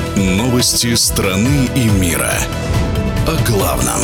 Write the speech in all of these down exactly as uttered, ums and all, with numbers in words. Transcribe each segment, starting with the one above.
Новости страны и мира. О главном.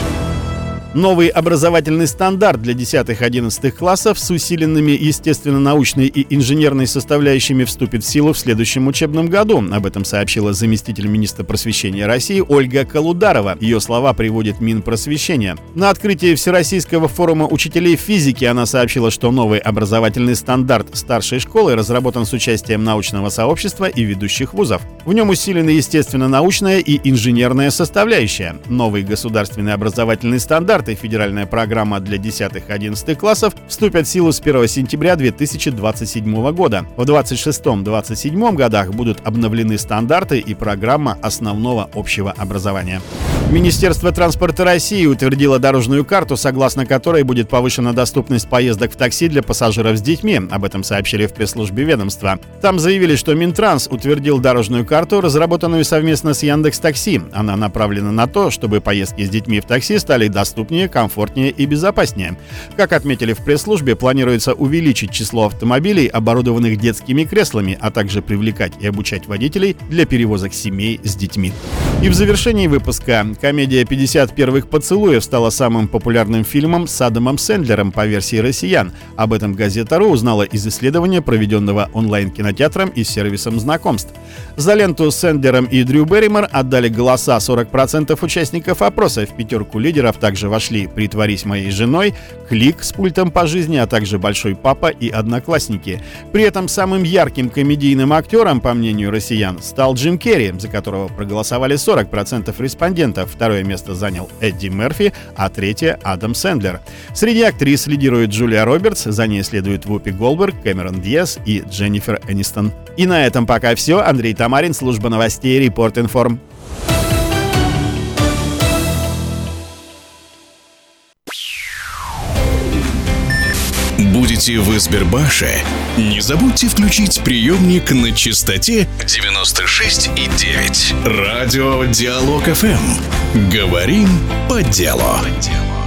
Новый образовательный стандарт для десятых-одиннадцатых классов с усиленными естественно-научной и инженерной составляющими вступит в силу в следующем учебном году. Об этом сообщила заместитель министра просвещения России Ольга Колударова. Ее слова приводит Минпросвещение. На открытии Всероссийского форума учителей физики она сообщила, что новый образовательный стандарт старшей школы разработан с участием научного сообщества и ведущих вузов. В нем усилены естественно-научная и инженерная составляющая. Новый государственный образовательный стандарт и федеральная программа для десятых-одиннадцатых классов вступят в силу с первого сентября две тысячи двадцать седьмого года. В двадцать шестом — двадцать седьмом годах будут обновлены стандарты и программа основного общего образования. Министерство транспорта России утвердило дорожную карту, согласно которой будет повышена доступность поездок в такси для пассажиров с детьми. Об этом сообщили в пресс-службе ведомства. Там заявили, что Минтранс утвердил дорожную карту, разработанную совместно с Яндекс.Такси. Она направлена на то, чтобы поездки с детьми в такси стали доступнее, комфортнее и безопаснее. Как отметили в пресс-службе, планируется увеличить число автомобилей, оборудованных детскими креслами, а также привлекать и обучать водителей для перевозок семей с детьми. И в завершении выпуска. Комедия «пятьдесят первых поцелуев» стала самым популярным фильмом с Адамом Сэндлером по версии россиян. Об этом Газета.ру узнала из исследования, проведенного онлайн-кинотеатром и сервисом знакомств. За ленту с Сэндлером и Дрю Берримор отдали голоса сорок процентов участников опроса. В пятерку лидеров также вошли «Притворись моей женой», «Клик» с пультом по жизни, а также «Большой папа» и «Одноклассники». При этом самым ярким комедийным актером, по мнению россиян, стал Джим Керри, за которого проголосовали сорок процентов респондентов. Второе место занял Эдди Мерфи, а третье — Адам Сэндлер. Среди актрис лидирует Джулия Робертс, за ней следуют Вупи Голдберг, Кэмерон Диаз и Дженнифер Энистон. И на этом пока все. Андрей Тамарин, служба новостей Репорт Информ. Будете в Избербаше? Не забудьте включить приемник на частоте девяносто шесть и девять. Радио Диалог эф эм. Говорим по делу.